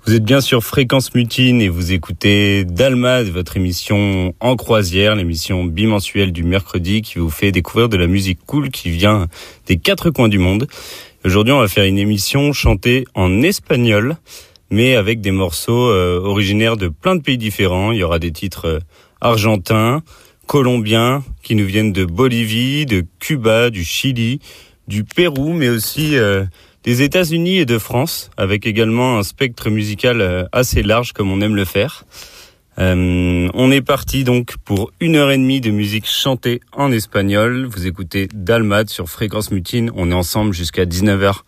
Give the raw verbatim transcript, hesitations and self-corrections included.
Vous êtes bien sur Fréquence Mutine et vous écoutez Dalmad, votre émission en croisière, l'émission bimensuelle du mercredi qui vous fait découvrir de la musique cool qui vient des quatre coins du monde. Aujourd'hui, on va faire une émission chantée en espagnol, mais avec des morceaux euh, originaires de plein de pays différents. Il y aura des titres euh, argentins, colombiens, qui nous viennent de Bolivie, de Cuba, du Chili, du Pérou, mais aussi euh, des États-Unis et de France, avec également un spectre musical euh, assez large comme on aime le faire. Euh, on est parti donc pour une heure et demie de musique chantée en espagnol. Vous écoutez Dalmad sur Fréquence Mutine. On est ensemble jusqu'à dix-neuf heures